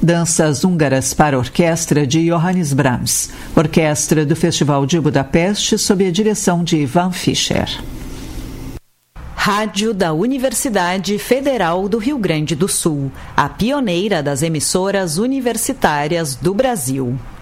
Danças húngaras para orquestra de Johannes Brahms. Orquestra do Festival de Budapeste sob a direção de Ivan Fischer. Rádio da Universidade Federal do Rio Grande do Sul, a pioneira das emissoras universitárias do Brasil.